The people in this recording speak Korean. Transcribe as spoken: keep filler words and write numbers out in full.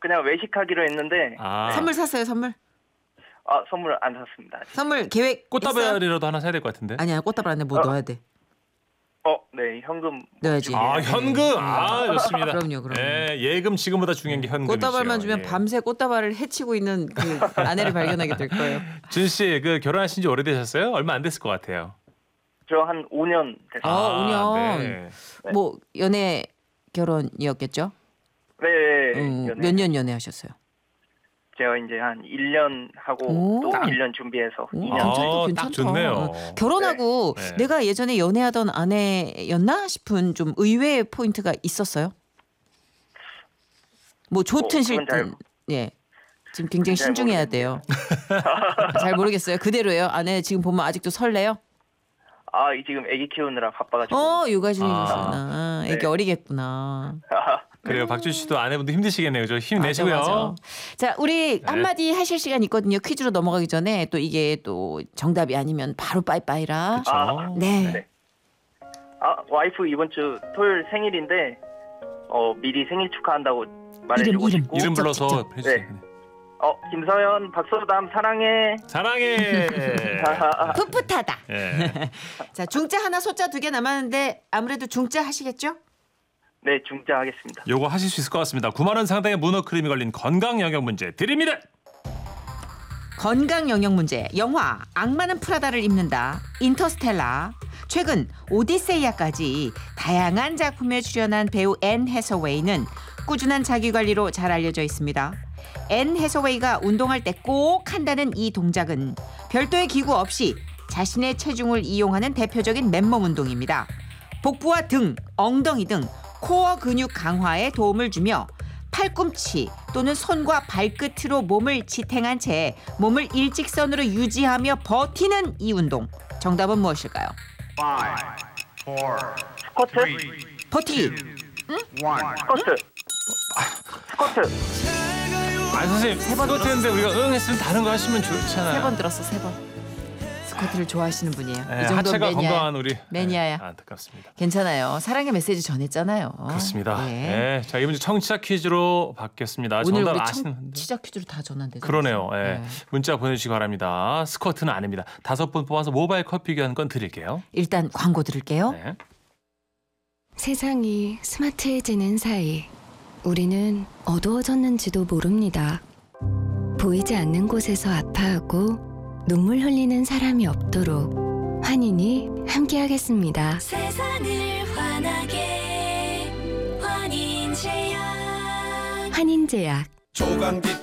그냥 외식하기로 했는데 아. 선물 샀어요, 선물? 아 선물 안 샀습니다. 아직. 선물 계획 꽃다발이라도 하나 사야 될 것 같은데. 아니야, 꽃다발 안에 뭐 어. 넣어야 돼. 어, 네 현금. 넣어야지. 아 현금. 아 좋습니다. 그럼요, 그럼요. 예, 예금 지금보다 중요한 게 현금이죠. 꽃다발만 주면 예. 밤새 꽃다발을 해치고 있는 그 아내를 발견하게 될 거예요. 준 씨, 그 결혼하신 지 오래되셨어요? 얼마 안 됐을 것 같아요. 저 한 오 년 됐어요. 아, 오 년. 네. 뭐 연애 결혼이었겠죠? 네. 음, 연애. 몇 년 연애하셨어요? 제가 이제 한 일 년 하고 오. 또 딱. 일 년 준비해서 오, 이 년. 아, 괜찮다, 딱 괜찮다. 좋네요. 어, 결혼하고 네. 네. 내가 예전에 연애하던 아내였나 싶은 좀 의외의 포인트가 있었어요. 뭐 좋든 어, 그건 싫든. 잘- 예. 지금 굉장히 잘 신중해야 돼요. 잘 모르겠어요. 그대로예요. 아내 지금 보면 아직도 설레요? 아, 이 지금 아기 키우느라 바빠가지고. 어, 육아 중이시구나. 아. 애기 네. 어리겠구나. 그래요. 박준 씨도 아내분도 힘드시겠네요. 그죠? 힘 맞아, 내시고요. 맞아. 자, 우리 네. 한마디 하실 시간 있거든요. 퀴즈로 넘어가기 전에 또 이게 또 정답이 아니면 바로 빠이빠이라. 그렇죠. 아. 네. 네. 아, 와이프 이번 주 토요일 생일인데 어 미리 생일 축하한다고 말해주고 이름, 싶고. 이름 직접, 불러서 직접. 해주세요. 네. 어 김서연, 박소담 사랑해. 사랑해. 풋풋하다. 예. 자, 중자 하나, 소자 두 개 남았는데 아무래도 중자 하시겠죠? 네, 중자 하겠습니다. 요거 하실 수 있을 것 같습니다. 구만 원 상당의 문어 크림이 걸린 건강 영역 문제 드립니다. 건강 영역 문제. 영화 악마는 프라다를 입는다. 인터스텔라. 최근 오디세이아까지 다양한 작품에 출연한 배우 앤 해서웨이는 꾸준한 자기관리로 잘 알려져 있습니다. 앤 해서웨이가 운동할 때 꼭 한다는 이 동작은 별도의 기구 없이 자신의 체중을 이용하는 대표적인 맨몸 운동입니다. 복부와 등, 엉덩이 등 코어 근육 강화에 도움을 주며 팔꿈치 또는 손과 발끝으로 몸을 지탱한 채 몸을 일직선으로 유지하며 버티는 이 운동. 정답은 무엇일까요? 스쿼트. 버티기. 스쿼트. 스쿼트. 아 선생님 스쿼트 했는데 우리가 응 했으면 다른 거 하시면 좋잖아요. 세 번 들었어, 세 번. 스쿼트를 좋아하시는 분이에요. 네, 이 정도 하체가 매니아. 건강한 우리 매니아야. 네, 안타깝습니다. 괜찮아요. 사랑의 메시지 전했잖아요. 그렇습니다. 네. 네. 자 이번 주 청취자 퀴즈로 받겠습니다. 오늘 정답 우리 아시는 분들? 청취자 퀴즈로 다 전환되죠. 그러네요. 예. 문자 보내주시기 바랍니다. 스쿼트는 아닙니다. 다섯 분 뽑아서 모바일 커피 교환권 드릴게요. 일단 광고 들을게요. 네. 세상이 스마트해지는 사이 우리는 어두워졌는지도 모릅니다. 보이지 않는 곳에서 아파하고 눈물 흘리는 사람이 없도록 환인이 함께하겠습니다. 세상을 환하게 환인제약 환인제약 조강기